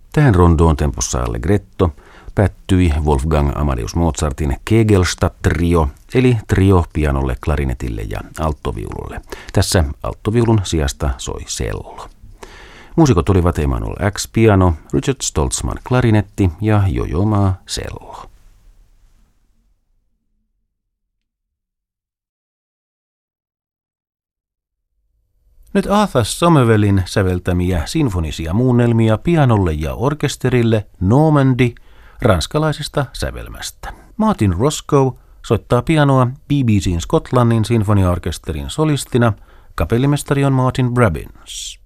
Tähän rondoon tempossa allegretto päättyi Wolfgang Amadeus Mozartin Kegelstadt-trio, eli trio pianolle, klarinetille ja alttoviululle. Tässä alttoviulun sijasta soi cello. Muusikot olivat Emanuel X piano, Richard Stoltzman klarinetti ja Jojo Ma cello. Nyt Arthur Somervellin säveltämiä sinfonisia muunnelmia pianolle ja orkesterille Normandy ranskalaisesta sävelmästä. Martin Roscoe soittaa pianoa BBC:n Skotlannin sinfoniaorkesterin solistina. Kapellimestari on Martin Brabbins.